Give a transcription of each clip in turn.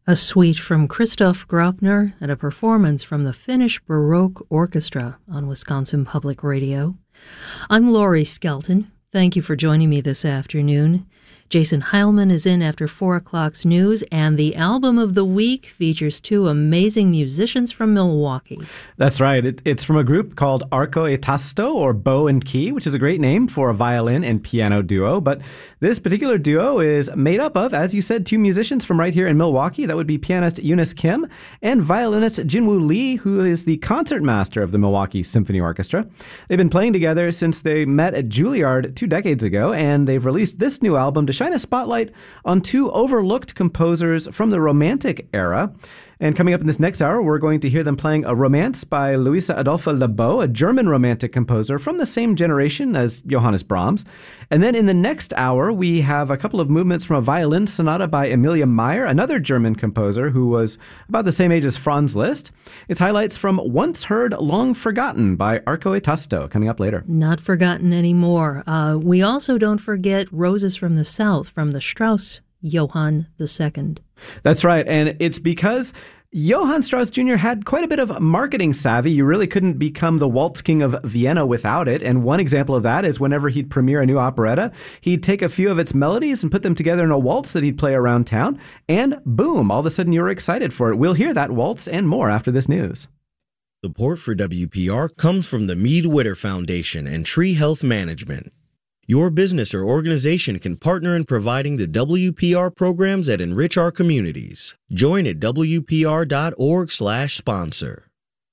A suite from Christoph Graupner and a performance from the Finnish Baroque Orchestra on Wisconsin Public Radio. I'm Laurie Skelton. Thank you for joining me this afternoon. Jason Heilman is in after 4 o'clock's news, and the album of the week features two amazing musicians from Milwaukee. That's right. It's from a group called Arco e Tasto, or Bow and Key, which is a great name for a violin and piano duo. But this particular duo is made up of, as you said, two musicians from right here in Milwaukee. That would be pianist Eunice Kim and violinist Jinwoo Lee, who is the concertmaster of the Milwaukee Symphony Orchestra. They've been playing together since they met at Juilliard 2 decades ago, and they've released this new album to shine a spotlight on two overlooked composers from the Romantic era. And coming up in this next hour, we're going to hear them playing a romance by Louisa Adolpha Lebow, a German Romantic composer from the same generation as Johannes Brahms. And then in the next hour, we have a couple of movements from a violin sonata by Emilia Meyer, another German composer who was about the same age as Franz Liszt. It's highlights from Once Heard, Long Forgotten by Arco e Tasto, coming up later. Not forgotten anymore. We also don't forget Roses from the South from the Strauss Johann II. That's right, and it's because Johann Strauss Jr. had quite a bit of marketing savvy. You really couldn't become the Waltz King of Vienna without it, and one example of that is whenever he'd premiere a new operetta, he'd take a few of its melodies and put them together in a waltz that he'd play around town, and boom, all of a sudden you were excited for it. We'll hear that waltz and more after this news. Support for WPR comes from the Mead Witter Foundation and Tree Health Management. Your business or organization can partner in providing the WPR programs that enrich our communities. Join at WPR.org/sponsor.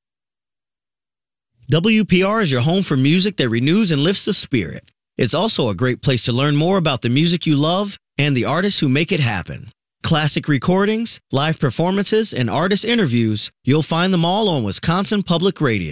WPR is your home for music that renews and lifts the spirit. It's also a great place to learn more about the music you love and the artists who make it happen. Classic recordings, live performances, and artist interviews, you'll find them all on Wisconsin Public Radio.